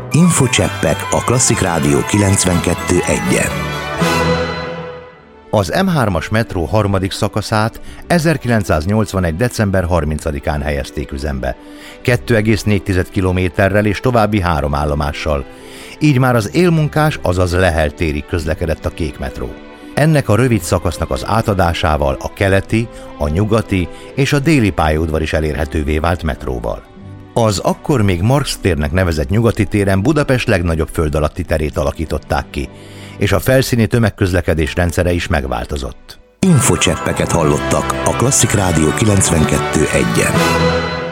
Infocseppek a Klasszik Rádió 92.1-en. Az M3-as metró harmadik szakaszát 1981. december 30-án helyezték üzembe, 2,4 kilométerrel és további 3 állomással. Így már az élmunkás, azaz Lehel térig közlekedett a kék metró. Ennek a rövid szakasznak az átadásával a keleti, a nyugati és a déli pályaudvar is elérhetővé vált metróval. Az akkor még Marx térnek nevezett nyugati téren Budapest legnagyobb föld alatti terét alakították ki, és a felszíni tömegközlekedés rendszere is megváltozott. Infocseppeket hallottak a Klasszik Rádió 92.1-en.